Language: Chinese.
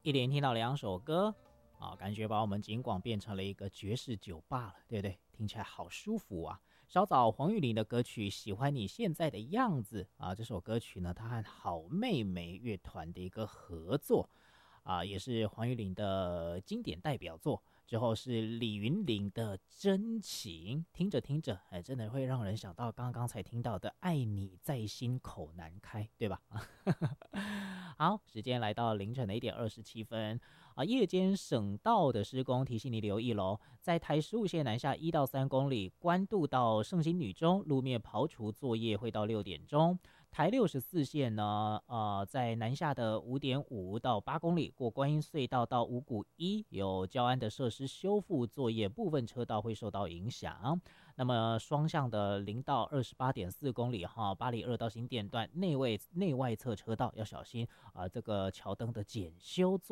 一连听到两首歌啊，感觉把我们景广变成了一个爵士酒吧了，对不对？听起来好舒服啊！稍早黄韵玲的歌曲《喜欢你现在的样子》啊，这首歌曲呢，它和好妹妹乐团的一个合作啊，也是黄韵玲的经典代表作。之后是李云林的真情，听着听着，哎，真的会让人想到刚刚才听到的“爱你在心口难开”，对吧？好，时间来到凌晨的1:27啊，夜间省道的施工提醒你留意喽，在台15线南下1到3公里，关渡到圣心女中路面刨除作业会到6点钟。台64线呢，在南下的5.5到8公里，过观音隧道到五股一有交安的设施修复作业，部分车道会受到影响。那么双向的0到28.4公里哈，巴黎2到新店段内外侧车道要小心啊，这个桥灯的检修作